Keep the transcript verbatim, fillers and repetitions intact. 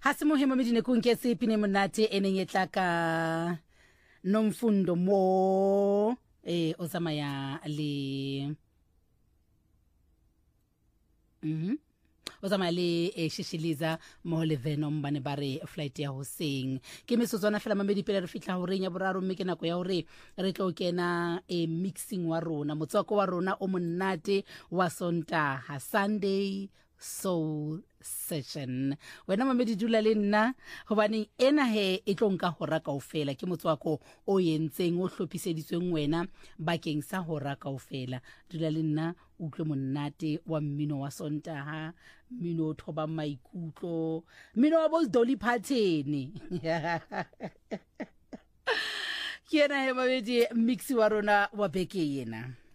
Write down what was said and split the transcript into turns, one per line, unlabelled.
se mohemo medine kung ke se pine monate eneng e tla ka Nomfundo mo eh o tsamaya le mhm o tsamaya le e Shishiliza mo le Venom bane ba re flight ya hoseng ke mesotswana fela mamedi pele re fitla hore nya boraro mme ke nako ya hore re tlo kena e mixing wa rona motswako wa rona o monate wa Sontaga Sunday Soul Session. Wena mamedi dula le nna hobane ena he e tlo nka hora kaofela ke motswako o yentseng o hlophiseditsweng wena bakeng sa hora kaofela. Dula le nna utlwe monate wa mmino wa Sontaga, mmino o thoba maikutlo, mmino wa bo Dolly Parton. Ke ena he mamedi mixi wa rona wa beke yena.